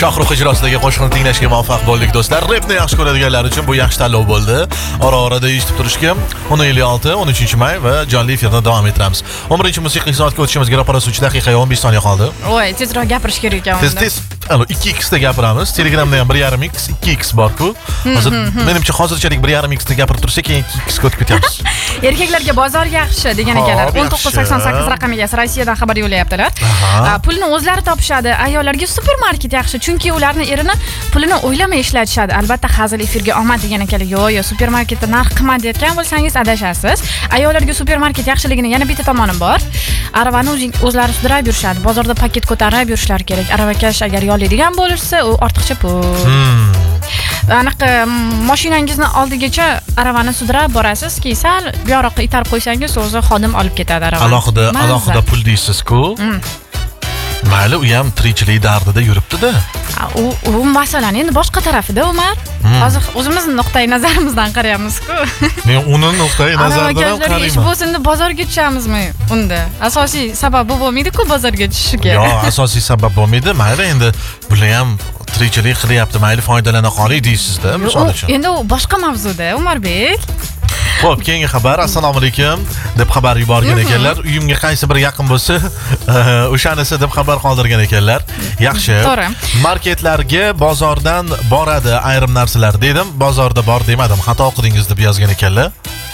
Shohruh ijrosidagi qo'shiqni tinglashga muvaffaq bo'ldik do'stlar. Repni yaxshi ko'radiganlar uchun bu yaxshi tanlov bo'ldi. Ora-orada eshitib turishga 10:56, 13 may va jonli efirda davom ettiramiz. 11 musiqiy soatga o'tishimizga ro'parasi 3 daqiqa 15 soniya qoldi. Voy, tezroq gapirish kerak ekan. Tez 2x da gapiramiz. Telegramda ham 1.5x, 2x bor-ku. Hozir menimcha hozirchalik 1.5x da gapirib tursak, keyin 2x ga o'tib ketyapmiz. Erkaklarga bozor yaxshi degan ekanlar. 1988 raqamiga Rossiyadan xabar yo'llayaptilar. Pulni o'zlari topishadi. Ayollarga supermarket yaxshi, chunki ularning erini pulini o'ylamay ishlatishadi. Albatta, hazil efirga omad degan ekanlar. Yo'q, supermarketda narx qimmat deyotgan bo'lsangiz adashasiz. Ayollarga supermarket yaxshiligini yana bitta tomoni bor. Aravani o'zlari sudrab yurishadi. Bozorda paket ko'tarib yurishlari kerak. Aravakash agar yollaydigan bo'lsa, u ortiqcha pul. Anaqa mashinangizni oldigacha aravani sudrab borasiz-ki, sal bu yoqqa itarib qo'ysangiz, o'zi xodim olib ketadi aravani. Alohida pul deysiz-ku. Mayli, u ham tirikchilik dardida yuribdi-da. U masalani endi boshqa tarafida, Umar. Hozir o'zimizning nuqtai nazarimizdan qaraymiz-ku. Men uni nuqtai nazaridan qarayman. Ish bo'lsin deb bozorga tushamiz-mi? Unda asosiy sabab bu bo'lmaydi-ku bozorga tushishiga. Yo'q, asosiy sabab bo'lmaydi. Mayli, endi bular ham tirikchilik qilyapti, mayli foydalana qoling deysiz-da, misol uchun. Endi u boshqa mavzuda, Umarbek. Xo'p, keyingi xabar. Assalomu alaykum deb xabar yuborgan ekanlar. Uyimga qaysi bir yaqin bo'lsa, o'shanisi deb xabar qoldirgan ekanlar. Yaxshi. To'g'ri. Marketlarga bozordan boradi ayrim narsalar dedim. Bozorda bor demadim. Xato o'qidingiz deb yozgan ekanlar.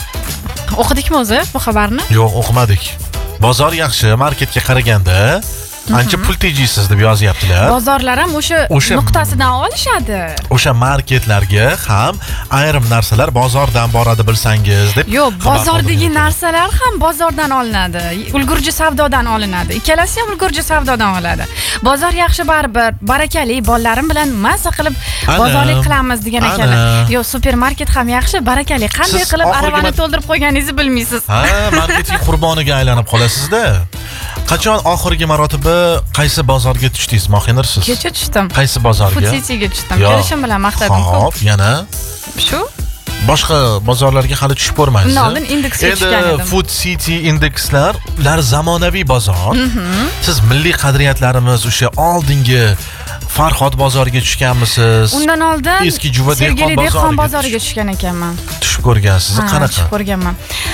O'qidikmi o'zi bu xabarni? Yo'q, o'qimadik. Bozor yaxshi, marketga qaraganda ancha pul tejisiz deb yozyaptilar. Bozorlar ham o'sha nuqtasidan olishadi. O'sha marketlarga ham ayrim narsalar bozordan boradi bilsangiz deb. Yo'q, bozordagi narsalar ham bozordan olinadi. Ulgurji savdodan olinadi. Ikkalasi ham ulgurji savdodan oladi. Bozor yaxshi baribir, barakali, bolalarim bilan mazza qilib bozorlik qilamiz degan ekanlar. Yo'q, supermarket ham yaxshi, barakali. Qanday qilib aravani to'ldirib qo'yganingizni bilmaysiz. Marketing qurboniga aylanib qolasiz-da. Qachon oxirgi marotaba qaysi bozorga tushdingiz, mohinirsiz? Kecha tushdim. Qaysi bozorga? Food City'ga tushdim. Kelishim bilan maqtadim-ku. Xo'p, yana? Shu? Boshqa bozorlarga hali tushib ko'rmaysiz. Oldin indeksga tushgan edim. Endi Food City indekslar, ular zamonaviy bozor. Siz milliy qadriyatlarimiz o'sha oldingi Farhod bozoriga tushganmisiz? Undan oldin eski Juva dehqon bozoriga tushgan ekanman. Tushib ko'rgansiz, qanaqa? Tushib ko'rganman.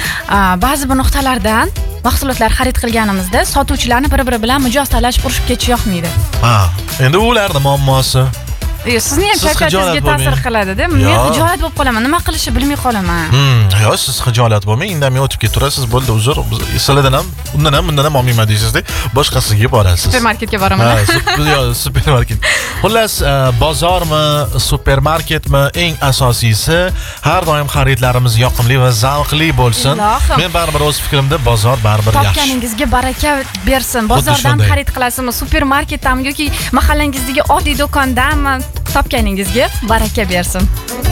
Ba'zi bir nuqtalardan mahsulotlar xarid qilganimizda sotuvchilarni bir-biri bilan mijozlash urushib ketish yoqmaydi. Endi ularning muammosi. Sizni ham kayfiyatingizga ta'sir qiladi-da. Men xijolat bo'lib qolaman, nima qilishni bilmay qolaman. Yo'q, siz xijolat bo'lmang, indamay o'tib keturasiz, bo'ldi, uzr. Sizlardan ham, undan ham, bundan ham olmayman deysizda, boshqasiga borasiz. Supermarketga boraman. Supermarket. Xullas, bozormi, supermarketmi, eng asosiysi har doim xaridlarimiz yoqimli va zavqli bo'lsin. Men baribir o'z fikrimda bozor baribir yaxshi. Topganingizga baraka bersin. Bozordan xarid qilasizmi, supermarketdanmi yoki mahallangizdagi oddiy do'kondanmi, topganingizga baraka bersin.